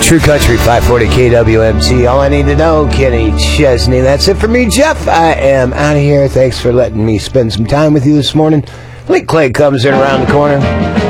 True Country 540 KWMT. All I need to know, Kenny Chesney. That's it for me, Jeff. I am out of here. Thanks for letting me spend some time with you this morning. Link Clay comes in around the corner.